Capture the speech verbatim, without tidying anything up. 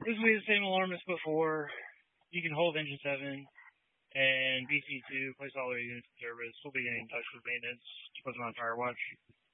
This will be the same alarm as before. You can hold engine seven and B C two, place all their units in service. We'll be getting in touch with maintenance to put them on fire watch.